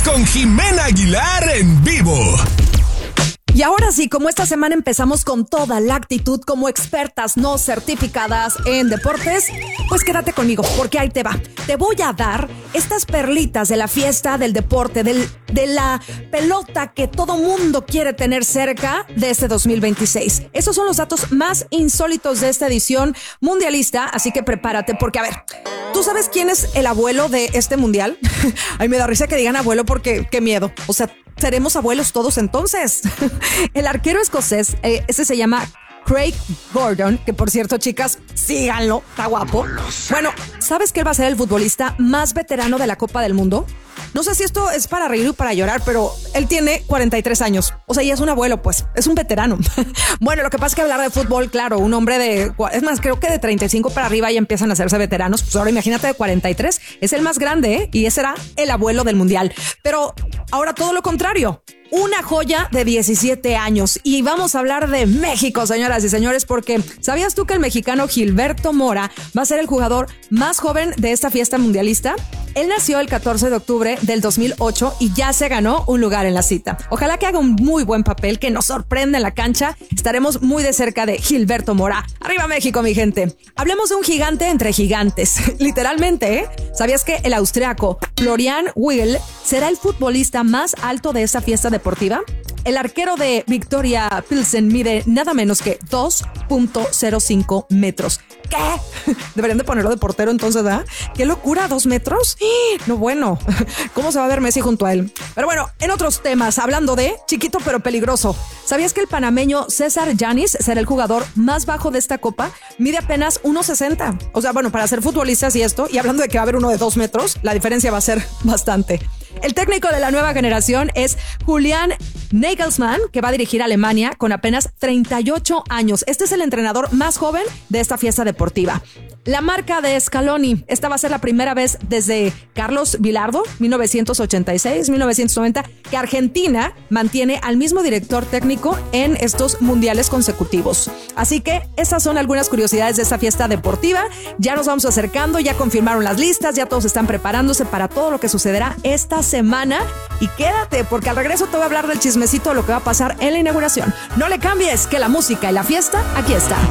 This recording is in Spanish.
con Jimena Aguilar en vivo. Y ahora sí, como esta semana empezamos con toda la actitud como expertas no certificadas en deportes, pues quédate conmigo porque ahí te va. Te voy a dar estas perlitas de la fiesta del deporte, de la pelota que todo mundo quiere tener cerca de este 2026. Esos son los datos más insólitos de esta edición mundialista, así que prepárate porque, a ver, ¿tú sabes quién es el abuelo de este mundial? Ay, me da risa que digan abuelo porque qué miedo. O sea, ¿seremos abuelos todos entonces? El arquero escocés, ese se llama Craig Gordon, que por cierto, chicas, síganlo, está guapo. Bueno, ¿sabes que él va a ser el futbolista más veterano de la Copa del Mundo? No sé si esto es para reír o para llorar, pero él tiene 43 años. O sea, ya es un abuelo, pues, es un veterano. Bueno, lo que pasa es que hablar de fútbol, claro, un hombre es más, creo que de 35 para arriba ya empiezan a hacerse veteranos. Pues ahora imagínate de 43, es el más grande, ¿eh? Y ese será el abuelo del mundial. Pero ahora todo lo contrario. Una joya de 17 años. Y vamos a hablar de México, señoras y señores, porque ¿sabías tú que el mexicano Gilberto Mora va a ser el jugador más joven de esta fiesta mundialista? Él nació el 14 de octubre del 2008 y ya se ganó un lugar en la cita. Ojalá que haga un muy buen papel, que nos sorprenda en la cancha. Estaremos muy de cerca de Gilberto Mora. ¡Arriba México, mi gente! Hablemos de un gigante entre gigantes. Literalmente, ¿eh? ¿Sabías que el austriaco Florian Will será el futbolista más alto de esta fiesta deportiva? El arquero de Victoria Pilsen mide nada menos que 2.05 metros. ¿Qué? Deberían de ponerlo de portero entonces, ¿verdad? ¡Qué locura! ¿2 metros? No, bueno. ¿Cómo se va a ver Messi junto a él? Pero bueno, en otros temas, hablando de chiquito pero peligroso. ¿Sabías que el panameño César Yanis será el jugador más bajo de esta copa? Mide apenas 1.60. O sea, bueno, para ser futbolistas y esto, y hablando de que va a haber uno de 2 metros, la diferencia va a ser bastante. El técnico de la nueva generación es Julian Nagelsmann, que va a dirigir a Alemania con apenas 38 años. Este es el entrenador más joven de esta fiesta deportiva. La marca de Scaloni, esta va a ser la primera vez desde Carlos Bilardo, 1986-1990, que Argentina mantiene al mismo director técnico en estos mundiales consecutivos. Así que esas son algunas curiosidades de esta fiesta deportiva. Ya nos vamos acercando, ya confirmaron las listas, ya todos están preparándose para todo lo que sucederá esta semana. Y quédate, porque al regreso te voy a hablar del chismecito de lo que va a pasar en la inauguración. No le cambies, que la música y la fiesta aquí está.